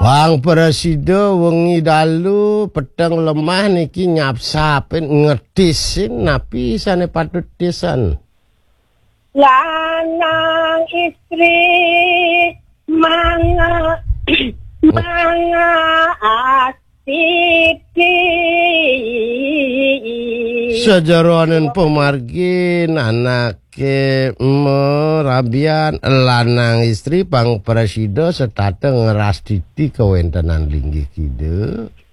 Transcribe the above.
Bang Presida wengi dalu pedang lemah niki nyapsapen ngedisin napi sane patut desan. Lanang istri manga asiki Sejaroanen pemargin anake merabian lanang istri Bang Presida setate ngerastiti kewentanan linggih kide.